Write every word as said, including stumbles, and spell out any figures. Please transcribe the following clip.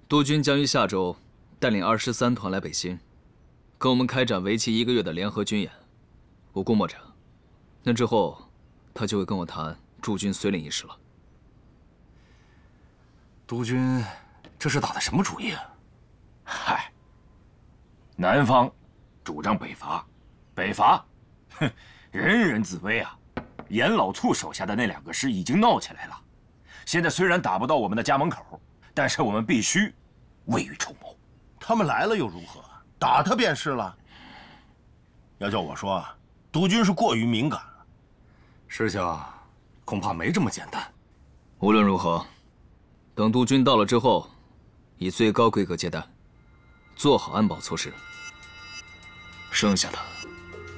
督军将于下周带领二十三团来北新，跟我们开展为期一个月的联合军演。我估摸着，那之后他就会跟我谈驻军随领一事了。 督军这是打的什么主意啊？ 嗨，南方主张北伐，北伐，哼，人人自危啊！严老簇手下的那两个师已经闹起来了，现在虽然打不到我们的家门口，但是我们必须未雨绸缪。 他们来了又如何？打他便是了。要叫我说，督军是过于敏感了。 师兄，恐怕没这么简单。 无论如何，等督军到了之后，以最高规格接待，做好安保措施。剩下的